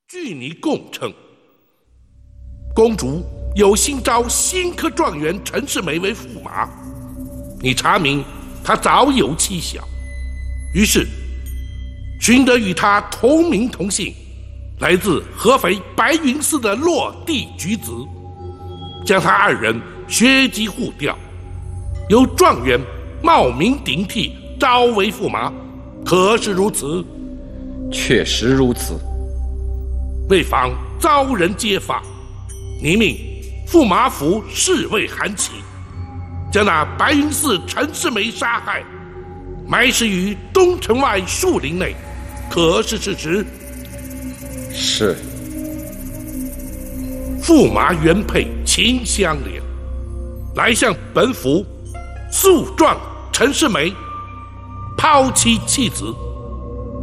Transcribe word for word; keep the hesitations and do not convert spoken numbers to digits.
据你供称，公主有心招新科状元陈世美为驸马，你查明他早有妻小，于是寻得与他同名同姓，来自合肥白云寺的落地举子，将他二人学籍互调，由状元冒名顶替招为驸马，可是如此？ 确实如此。 为防遭人揭发，你命驸马府侍卫韩琦将那白云寺陈世美杀害，埋尸于东城外树林内，可是事实？ 是。 驸马原配秦香莲来向本府诉状陈世美抛妻弃子，